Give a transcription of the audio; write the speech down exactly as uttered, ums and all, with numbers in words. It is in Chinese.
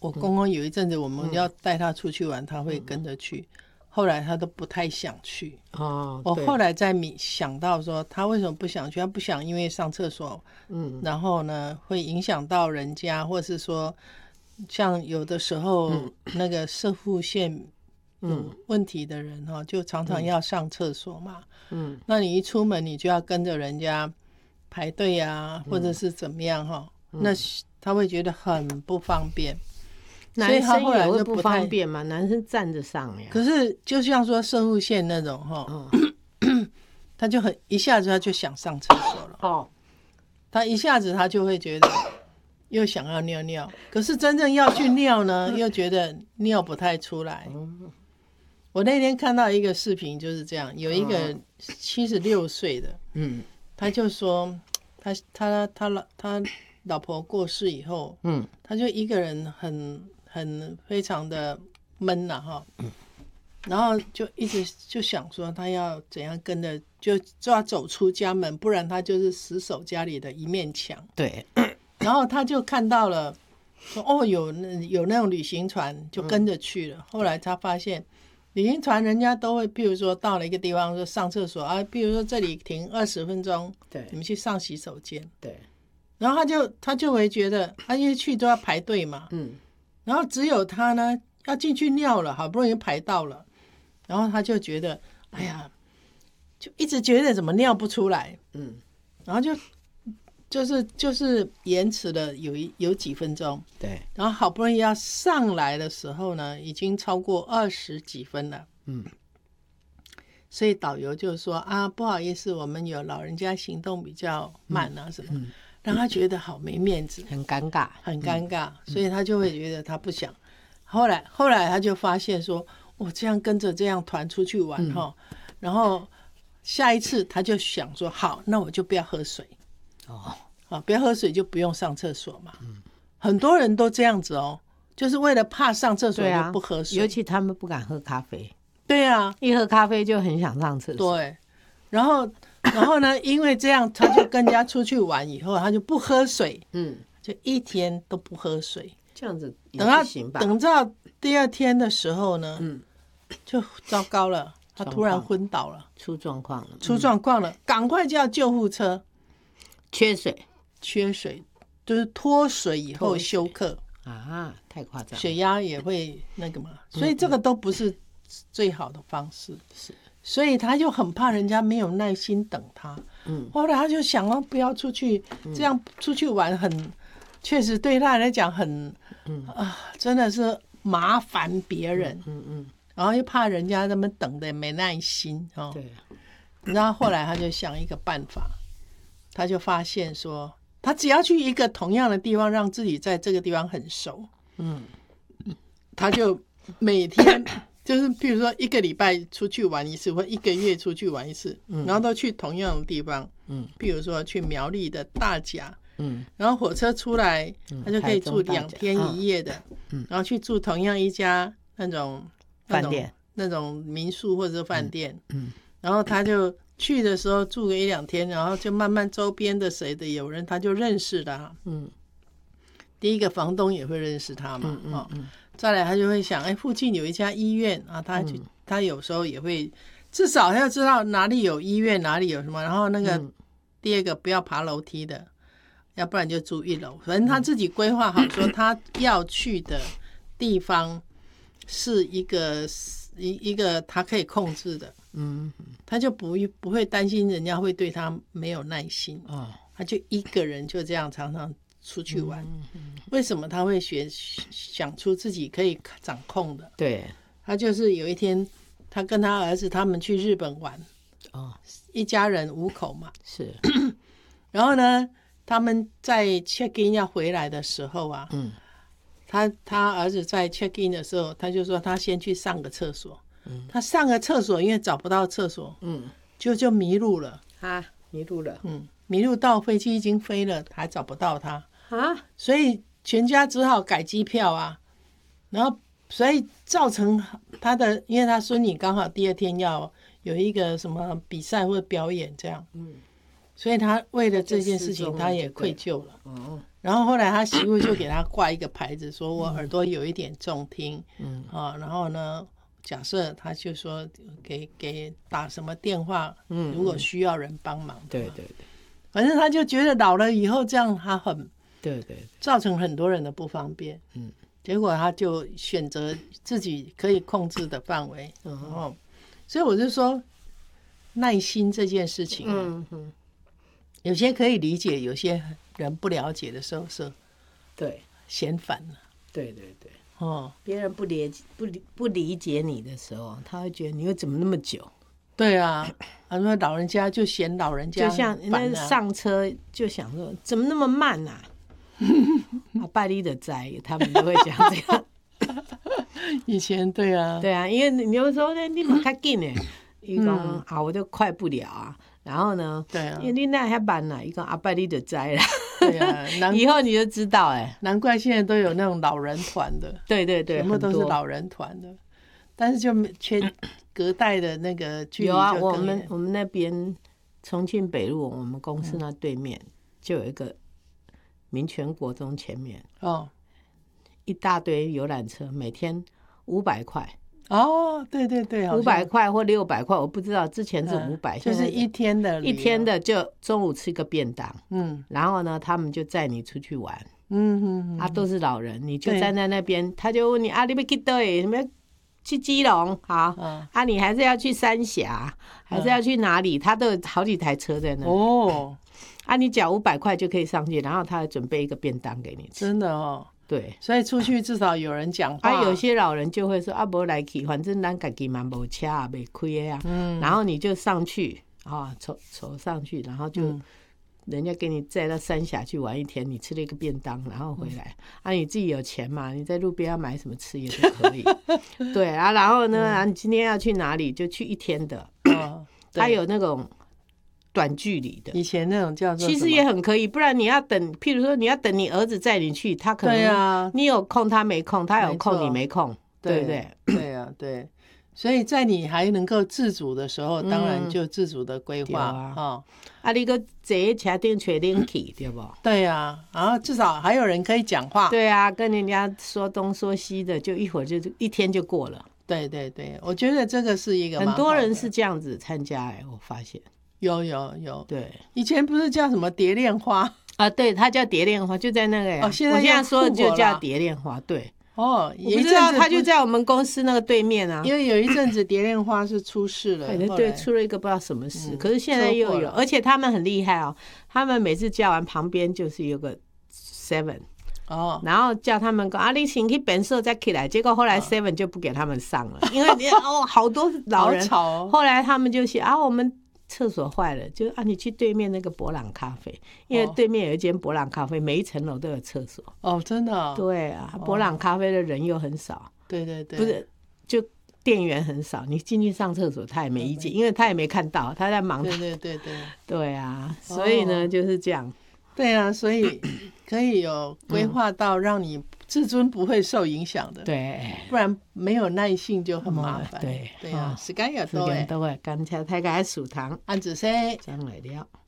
我公公有一阵子我们要带他出去玩，他会跟着去。后来他都不太想去。哦，我后来再想到说，他为什么不想去？他不想因为上厕所，嗯，然后呢会影响到人家，或是说，像有的时候、嗯、那个射护腺有问题的人哈、哦，就常常要上厕所嘛。嗯，那你一出门你就要跟着人家排队啊，或者是怎么样哈、哦嗯，那他会觉得很不方便。 男生也会不方便嘛，男生站着上呀。 可是就像说射护腺那种哈、哦嗯，他就很一下子他就想上厕所了。哦，他一下子他就会觉得又想要尿尿，可是真正要去尿呢，又觉得尿不太出来。我那天看到一个视频就是这样，有一个七十六岁的，嗯，他就说他他他老他老婆过世以后，嗯，他就一个人很。很非常的闷呐哈，然后就一直就想说他要怎样跟着，就就要走出家门，不然他就是死守家里的一面墙。 对， 然后他就看到了，说哦有有那种旅行团，就跟着去了。嗯、后来他发现，旅行团人家都会，譬如说到了一个地方说上厕所啊，譬如说这里停二十分钟，对，你们去上洗手间。对，然后他就他就会觉得，他因为去都要排队嘛，嗯。然后只有他呢要进去尿了，好不容易排到了，然后他就觉得哎呀，就一直觉得怎么尿不出来，嗯，然后就就是就是延迟了有一有几分钟，对，然后好不容易要上来的时候呢，已经超过二十几分了，嗯，所以导游就说啊，不好意思，我们有老人家行动比较慢啊什么。嗯嗯，让他觉得好没面子， 很尴尬， 很尴尬，嗯、所以他就会觉得他不想。后来，后来他就发现说，我、哦、这样跟着这样团出去玩哈、嗯，然后下一次他就想说，好，那我就不要喝水，哦，好，不要喝水就不用上厕所嘛。嗯，很多人都这样子哦，就是为了怕上厕所就不喝水， 啊、尤其他们不敢喝咖啡。 对啊， 一喝咖啡就很想上厕所。 对，然后。然后呢，因为这样，他就跟人家出去玩以后，他就不喝水，嗯，就一天都不喝水， 这样子等他等到第二天的时候呢，嗯，就糟糕了，他突然昏倒了， 出状况了， 出状况了，赶快叫救护车， 缺水， 缺水，就是脱水以后休克啊，太夸张了， 血压也会那个嘛，所以这个都不是最好的方式，是。所以他就很怕人家没有耐心等他，嗯，后来他就想要不要出去，这样出去玩很，确实对他来讲很，嗯啊，真的是麻烦别人，嗯嗯，然后又怕人家那么等的没耐心哦，对，然后后来他就想一个办法，他就发现说，他只要去一个同样的地方，让自己在这个地方很熟，嗯，他就每天。就是譬如说一个礼拜出去玩一次，或一个月出去玩一次，嗯、然后都去同样的地方，嗯，譬如说去苗栗的大甲，嗯，然后火车出来，他就可以住两天一夜的，嗯，然后去住同样一家那种饭店、 那种民宿或者是饭店，嗯，然后他就去的时候住个一两天，然后就慢慢周边的谁的有人他就认识了，嗯，第一个房东也会认识他嘛，嗯嗯嗯。再来他就会想，哎，附近有一家医院啊，他就、嗯、他有时候也会至少要知道哪里有医院，哪里有什么，然后那个、嗯、第二个不要爬楼梯的，要不然就住一楼，反正他自己规划好说他要去的地方是一个一一个他可以控制的，嗯，他就不不会担心人家会对他没有耐心，哦，他就一个人就这样常常出去玩，嗯嗯、为什么他会学想出自己可以掌控的？对，他就是有一天，他跟他儿子他们去日本玩，哦，一家人五口嘛，是。然后呢，他们在 check in 要回来的时候啊，嗯，他他儿子在 check in 的时候，他就说他先去上个厕所，嗯，他上个厕所，因为找不到厕所，嗯，就就迷路了啊，迷路了， 嗯，迷路到飞机已经飞了，还找不到他。啊，所以全家只好改机票啊，然后所以造成他的，因为他孙女刚好第二天要有一个什么比赛或者表演这样，嗯， 所以他为了这件事情他也愧疚了。哦，然后后来他媳妇就给他挂一个牌子，说我耳朵有一点重听，嗯，啊，然后呢，假设他就说给给打什么电话，嗯，如果需要人帮忙， 对对对， 反正他就觉得老了以后这样他很， 对对， 造成很多人的不方便，嗯，结果他就选择自己可以控制的范围，然后，所以我就说耐心这件事情，嗯嗯。有些可以理解，有些人不了解的时候是， 对， 嫌烦了。 对对对，哦，别人不理不理不理解你的时候，他会觉得你为怎么那么久？ 对啊，他说老人家就嫌老人家、啊， 就像那上车就想说怎么那么慢啊？啊，拜你的灾，他们都会讲这个。 以前对啊， 对啊，因为你有时候呢，你蛮较紧的，伊讲啊，我就快不了啊。然后呢？ 对啊， 因为你那还慢呢，一个阿伯你就知了。 对啊， 以后你就知道哎、欸， 难怪现在都有那种老人团的。 对对对， 全部都是老人团的，但是就缺隔代的那个距离就有啊，我们我们那边重庆北路，我们公司那对面、嗯、就有一个民权国中前面哦，一大堆游览车，每天五百块。 哦，对对对， 五百块或六百块，我不知道，之前是五百、 嗯，就是一天的， 一天的就中午吃个便当，嗯，然后呢，他们就载你出去玩，嗯嗯，啊，都是老人，你就站在那边，他就问你啊，你要去哪里？什么去基隆？好，嗯、啊，你还是要去三峡，还是要去哪里？他都有好几台车在那，哦，啊，你缴五百块就可以上去，然后他还准备一个便当给你吃， 真的哦。 对， 所以出去至少有人讲话。 啊，有些老人就会说啊，不来去，反正咱自己嘛没车啊，没开的啊。嗯。然后你就上去啊，走走上去，然后就、嗯、人家给你载到三峡去玩一天，你吃了一个便当，然后回来。嗯、啊，你自己有钱嘛？你在路边要买什么吃也都可以。对啊，然后呢，然后你今天要去哪里就去一天的。哦。他有那种。短距离的， 以前那种叫做其实也很可以，不然你要等，譬如说你要等你儿子载你去，他可能对啊， 你有空他没空，他有空你没空，对不对？ 对啊，对，所以在你还能够自主的时候，嗯、当然就自主的规划啊。哦、 啊，你个坐车顶吹冷气，对不？ 对啊，然后至少还有人可以讲话。 对啊，跟人家说东说西的，就一会儿就一天就过了。 对对对，我觉得这个是一个很多人是这样子参加哎、欸，我发现。 有有有， 对， 以前不是叫什么蝶恋花啊？对，它叫蝶恋花，就在那个。哦，现在我现在说的就叫蝶恋花，对。哦，我不知道，它就在我们公司那个对面啊。 因为有一阵子蝶恋花是出事了， 对对，出了一个不知道什么事，嗯、可是现在又有，而且他们很厉害哦，他们每次叫完旁边就是有个 seven。哦，然后叫他们说啊，你先去本社再起来，结果后来 seven 就不给他们上了，因为哦好多老人， 好吵哦、 后来他们就写啊，我们。厕所坏了，就啊，你去对面那个博朗咖啡，因为对面有一间博朗咖啡，每一层楼都有厕所。 哦，真的、哦？ 对啊，博朗咖啡的人又很少。 对对对， 不是，就店员很少，你进去上厕所他也没意见，因为他也没看到，他在忙。 对对对对， 对啊，所以呢、哦、就是这样。 对啊，所以可以有规划到让你自尊不会受影响的， 对， 不然没有耐性就很麻烦。 对对啊，时間又多誒， 時間多誒，感謝大家收聽， 安子生將來了。